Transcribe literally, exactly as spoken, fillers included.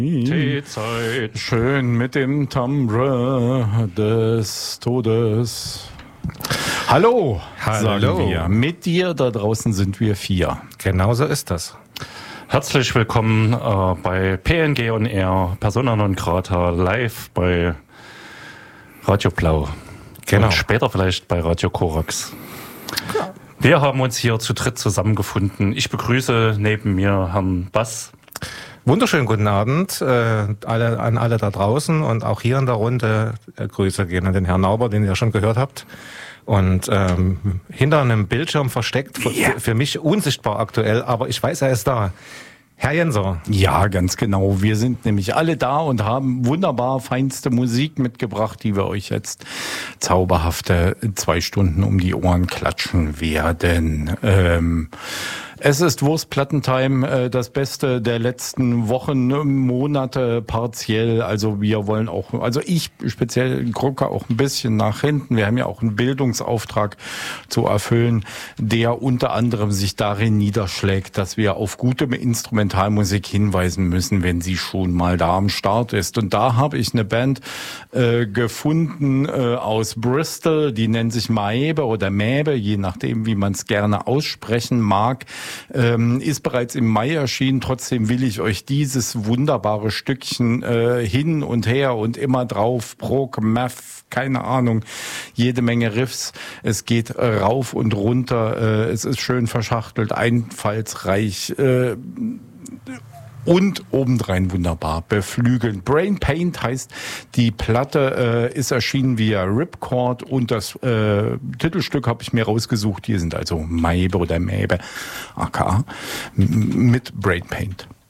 T-Zeit. Schön mit dem Timbre des Todes. Hallo, Hallo, sagen wir. Mit dir da draußen sind wir vier. Genau so ist das. Herzlich willkommen äh, bei P N G on Air, Persona non grata, live bei Radio Blau. Genau. Und später vielleicht bei Radio Korax. Ja. Wir haben uns hier zu dritt zusammengefunden. Ich begrüße neben mir Herrn Bass. Wunderschönen guten Abend äh, alle, an alle da draußen und auch hier in der Runde. Äh, Grüße gehen an den Herrn Nauber, den ihr schon gehört habt. Und ähm, hinter einem Bildschirm versteckt, für, yeah. für mich unsichtbar aktuell, aber ich weiß, er ist da. Herr Jenser. Ja, ganz genau. Wir sind nämlich alle da und haben wunderbar feinste Musik mitgebracht, die wir euch jetzt zauberhafte zwei Stunden um die Ohren klatschen werden. Ähm, Es ist Wurstplattentime, das Beste der letzten Wochen, Monate partiell. Also wir wollen auch, also ich speziell gucke auch ein bisschen nach hinten. Wir haben ja auch einen Bildungsauftrag zu erfüllen, der unter anderem sich darin niederschlägt, dass wir auf gute Instrumentalmusik hinweisen müssen, wenn sie schon mal da am Start ist. Und da habe ich eine Band äh, gefunden äh, aus Bristol, die nennt sich Maebe oder Mäbe, je nachdem, wie man es gerne aussprechen mag. Ähm, ist bereits im Mai erschienen. Trotzdem will ich euch dieses wunderbare Stückchen äh, hin und her und immer drauf, Prog, Math, keine Ahnung, jede Menge Riffs. Es geht äh, rauf und runter. Äh, es ist schön verschachtelt, einfallsreich. Äh, Und obendrein wunderbar beflügelnd. Brain Paint heißt die Platte, äh, ist erschienen via Ripcord und das äh, Titelstück habe ich mir rausgesucht. Hier sind also Maebe oder Mäbe, aka mit Brain Paint.